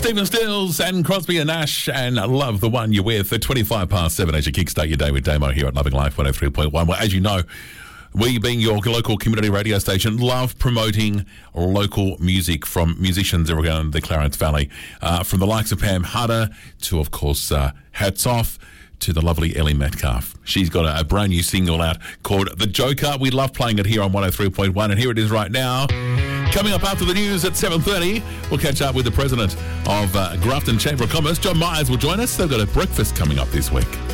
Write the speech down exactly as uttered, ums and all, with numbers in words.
Stephen Stills and Crosby and Nash and Love the One You're With at twenty-five past seven as you kickstart your day with Damo here at Loving Life one oh three point one. Well, as you know, we, being your local community radio station, love promoting local music from musicians around the Clarence Valley, uh, from the likes of Pam Hutter to, of course, uh, Hats Off, to the lovely Ellie Metcalf. She's got a, a brand new single out called The Joker. We love playing it here on one oh three point one, and here it is right now. Coming up after the news at seven thirty, we'll catch up with the president of uh, Grafton Chamber of Commerce. John Myers will join us. They've got a breakfast coming up this week.